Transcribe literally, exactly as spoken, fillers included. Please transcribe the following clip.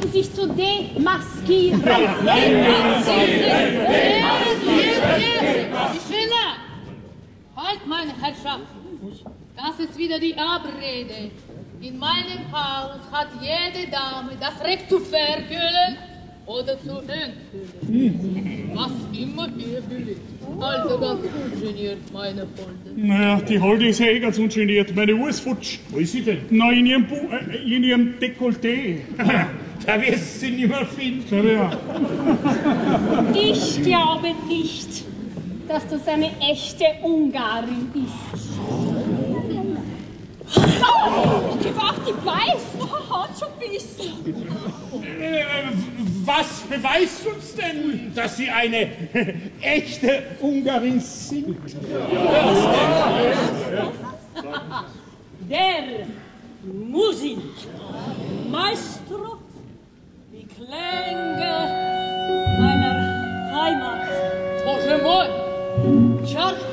sich zu demaskieren. Schiller! Halt, meine Herrschaft! Das ist wieder die Abrede. In meinem Haus hat jede Dame das Recht zu verhüllen oder zu enthüllen. Was immer ihr beliebt. Also ganz ungeniert, meine Holde. Naja, die Holde ist ja eh ganz ungeniert. Meine Uhr ist futsch. Wo ist sie denn? Na, in ihrem, Bu äh, in ihrem Dekolleté. Da wirst du sie nicht mehr finden. Ja, ja. Ich glaube nicht, dass das eine echte Ungarin ist. Oh, gewagt, die weiß. Oh, hat schon bissen. Äh, was beweist uns denn, dass sie eine echte Ungarin sind? Der Musik, Maestro, die Klänge meiner Heimat. Boże mój! Czarny